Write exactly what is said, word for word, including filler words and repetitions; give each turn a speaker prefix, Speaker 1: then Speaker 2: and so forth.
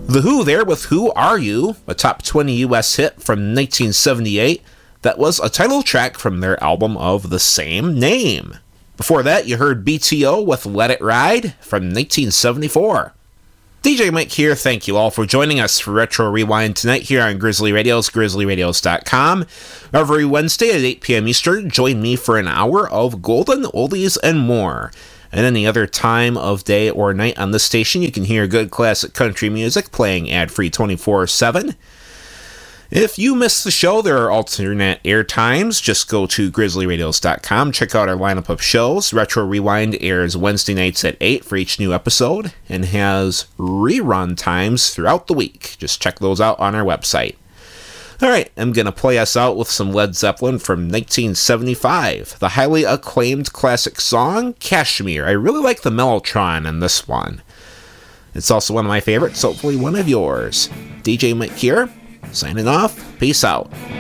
Speaker 1: The Who there with Who Are You, a top twenty U S hit from nineteen seventy-eight that was a title track from their album of the same name. Before that, you heard B T O with Let It Ride from nineteen seventy-four. D J Mike here, thank you all for joining us for Retro Rewind tonight here on Grizzly Radios, grizzly radios dot com. Every Wednesday at eight p.m. Eastern, join me for an hour of golden oldies and more. And any other time of day or night on this station, you can hear good classic country music playing ad-free twenty-four seven. If you miss the show, there are alternate air times. Just go to grizzly radios dot com, check out our lineup of shows. Retro Rewind airs Wednesday nights at eight for each new episode and has rerun times throughout the week. Just check those out on our website. Alright, I'm going to play us out with some Led Zeppelin from nineteen seventy-five. The highly acclaimed classic song, Kashmir. I really like the Mellotron in this one. It's also one of my favorites, hopefully one of yours. D J Mike here, signing off. Peace out.